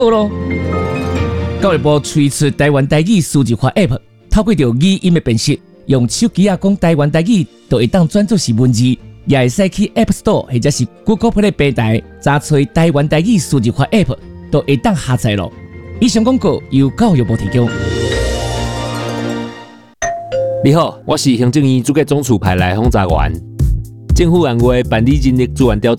咯。教育部推出台湾台语数字化 App， 透过着语音的辨识，用手机讲台湾台语，就会当转做是文字，也会使去 App Store 或者是 Google Play 平台查找台湾台语数字化 App， 都会当下载咯。以上广告由教育部提供。 你好，我是行政院主计总处派来访查员。政府按月办理人力资源调